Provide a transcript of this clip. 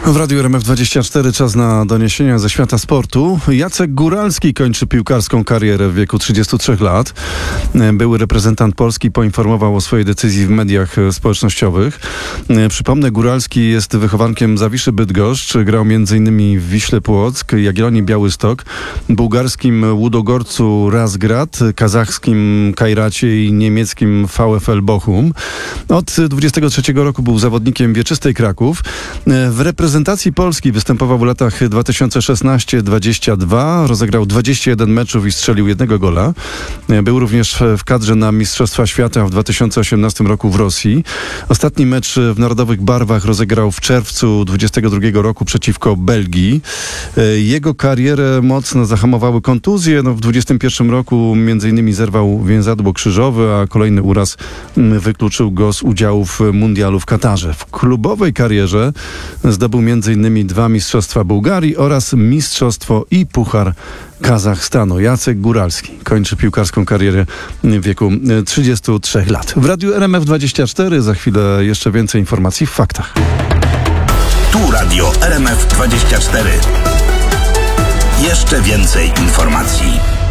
W Radiu RMF24 czas na doniesienia ze świata sportu. Jacek Góralski kończy piłkarską karierę w wieku 33 lat. Były reprezentant Polski poinformował o swojej decyzji w mediach społecznościowych. Przypomnę, Góralski jest wychowankiem Zawiszy Bydgoszcz. Grał m.in. w Wiśle Płock, Jagiellonii Białystok, bułgarskim Łudogorcu Razgrad, kazachskim Kajracie i niemieckim VfL Bochum. Od 23 roku był zawodnikiem Wieczystej Kraków. W reprezentacji Polski występował w latach 2016-22. Rozegrał 21 meczów i strzelił 1 gola. Był również w kadrze na Mistrzostwa Świata w 2018 roku w Rosji. Ostatni mecz w narodowych barwach rozegrał w czerwcu 2022 roku przeciwko Belgii. Jego karierę mocno zahamowały kontuzje. W 2021 roku m.in. zerwał więzadło krzyżowe, a kolejny uraz wykluczył go z udziału w mundialu w Katarze. W klubowej karierze zdobył m.in. 2 mistrzostwa Bułgarii oraz mistrzostwo i puchar Kazachstanu. Jacek Góralski kończy piłkarską karierę w wieku 33 lat. W Radiu RMF24 za chwilę jeszcze więcej informacji w faktach. Tu Radio RMF24. Jeszcze więcej informacji.